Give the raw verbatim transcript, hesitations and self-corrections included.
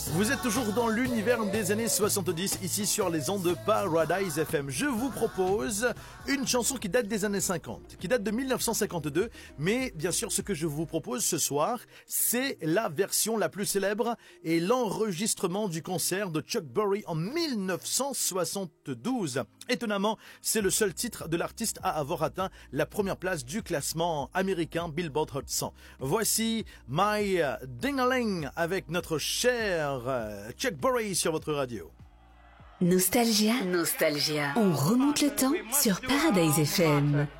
Vous êtes toujours dans l'univers des années soixante-dix, ici sur les ondes de Paradise F M. Je vous propose une chanson qui date des années cinquante, qui date de mille neuf cent cinquante-deux, mais bien sûr ce que je vous propose ce soir, c'est la version la plus célèbre et l'enregistrement du concert de Chuck Berry en mille neuf cent soixante-douze. Étonnamment, c'est le seul titre de l'artiste à avoir atteint la première place du classement américain Billboard Hot cent. Voici My Ding-a-Ling avec notre cher Chuck Berry sur votre radio. Nostalgia. Nostalgia. On remonte le temps sur Paradise F M.